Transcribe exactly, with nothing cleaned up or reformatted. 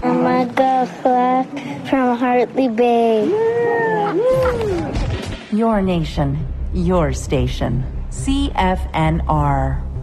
I'm a girl from Hartley Bay. Your nation, your station. C F N R.